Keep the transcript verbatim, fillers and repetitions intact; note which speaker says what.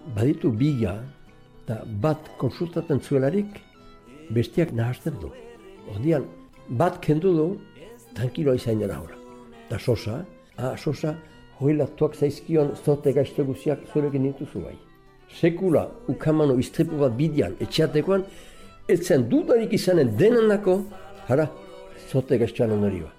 Speaker 1: baditu biga, eta bat konsultaten zuelarik, bestiak nahazten du. Ordian, bat kendu du, tranquiloa izain dena hora. Da sosa, ah, sosa, hoilatuak zaizkion zote gaizte guziak zurekin dituzu bai. Sekula ukamano istripu bat bidian etxeatekoan, etzen dudarik izanen denanako, hara, zote gaiztean ondorioa.